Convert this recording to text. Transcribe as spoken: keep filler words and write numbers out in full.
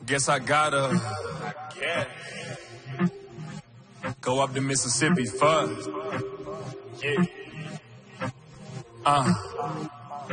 guess I gotta yeah. Go up the Mississippi first. Yeah. Uh.